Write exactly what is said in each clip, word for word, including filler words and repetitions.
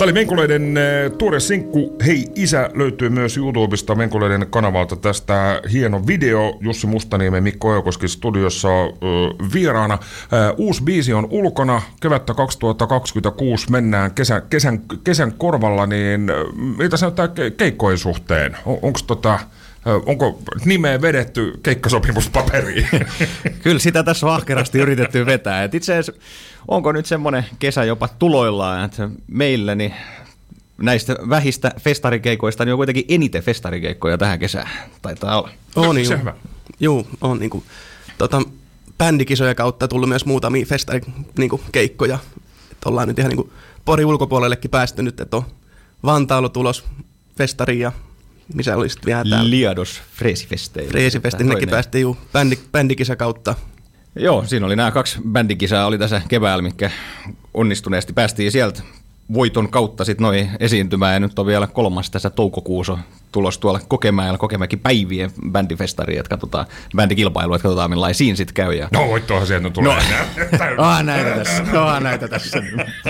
Tämä oli Venkoleiden tuore sinkku Hei isä löytyy myös YouTubesta Venkoleiden kanavalta. Tästä hieno video. Jussi Mustaniemen, Mikko Ojakoski studiossa ö, vieraana. Ö, uusi biisi on ulkona. Kevättä kaksituhattakaksikymmentäkuusi mennään kesän, kesän, kesän korvalla. Niin miltä se näyttää keikkojen suhteen? On, onko tota... Onko nimeä vedetty keikkasopimuspaperiin? Kyllä sitä tässä on ahkerasti yritetty vetää. Et itse asiassa onko nyt semmoinen kesä jopa tuloillaan, että meillä niin näistä vähistä festarikeikoista niin on kuitenkin eniten festarikeikkoja tähän kesään. Taitaa olla. On niin. Juu, on niin kuin, tota, bändikisojen kautta tullut myös muutamia festarikeikkoja. Että ollaan nyt ihan niin kuin Porin ulkopuolellekin päästy nyt, että on Vantaalla tulos festariin ja missä oli sitten vielä täällä? Liados Freesifesteillä. Freesifesteillä, nekin päästiin juu bändi, bändikisa kautta. Joo, siinä oli nämä kaksi bändikisaa oli tässä keväällä, mitkä onnistuneesti päästiin sieltä voiton kautta sitten noin esiintymään. Ja nyt on vielä kolmas tässä toukokuussa tulos tuolla Kokemäellä, Kokemäki päivien bändifestari, että katsotaan bändikilpailu, että katsotaan millainen siinä sitten käy. Ja... No voittoahan sieltä tulee. No, ah, näitä tässä. No, näitä tässä.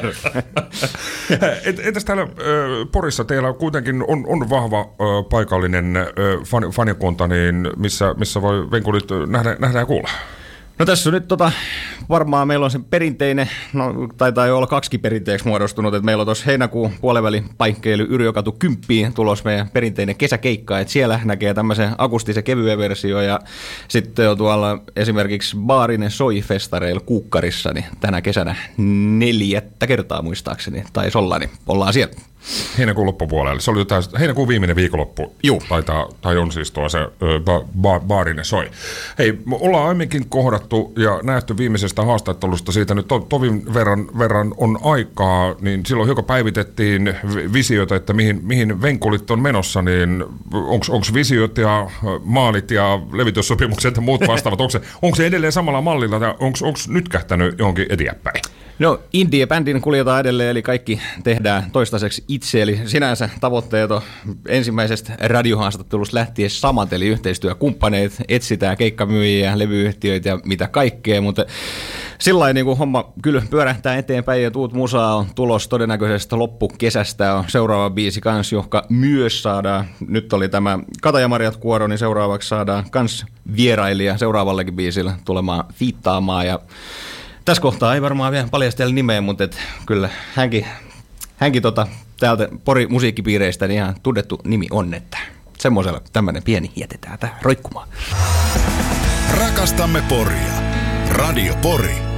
Entäs täällä Porissa teillä kuitenkin on, on vahva paikallinen fan, fanikunta, niin missä, missä voi venkulit nähdä, nähdä ja kuulla? No tässä on nyt tota, varmaan meillä on se perinteinen, no taitaa jo olla kaksikin perinteeksi muodostunut, että meillä on tuossa heinäkuun puolivälin paikkeily Yrjökatu kymppiin tulos meidän perinteinen kesäkeikka, että siellä näkee tämmöisen akustisen kevyen versio ja sitten on tuolla esimerkiksi Baarinen Soi-festareilla Kuukkarissa, niin tänä kesänä neljättä kertaa muistaakseni taisi olla, niin ollaan siellä. Heinäkuun loppupuolella. Se oli jo täys, heinäkuun viimeinen viikonloppu. Juu. Taitaa, tai on siis tuo se ba, ba, Baarinen Soi. Hei, me ollaan aiemminkin kohdattu ja nähty viimeisestä haastattelusta siitä nyt to, tovin verran, verran on aikaa, niin silloin joka päivitettiin visioita, että mihin, mihin venkulit on menossa, niin onko visiot ja maalit ja levityssopimukset ja muut vastaavat, onko se, onko se edelleen samalla mallilla tai onko nyt kähtänyt johonkin eteenpäin? No Indie-bändin kuljetaan edelleen, eli kaikki tehdään toistaiseksi itse, eli sinänsä tavoitteet on ensimmäisestä radiohaastattelusta lähtien samat, eli yhteistyökumppaneet, etsitään keikkamyyjiä, levyyhtiöitä ja mitä kaikkea, mutta sillain niin kuin homma kyllä pyörähtää eteenpäin ja tuut musaa on tulos todennäköisesti loppukesästä on seuraava biisi kans, joka myös saadaan, nyt oli tämä Katajamarjat kuoro, niin seuraavaksi saadaan kans vierailija seuraavallekin biisillä tulemaan fiittaamaan ja tässä kohtaa ei varmaan vielä paljastella nimeä, mutta et kyllä hänkin, hänkin tota, täältä Porin musiikkipiireistä niin ihan tunnettu nimi on, että semmoisella tämmöinen pieni jätetään tähän roikkumaan. Rakastamme Poria. Radio Pori.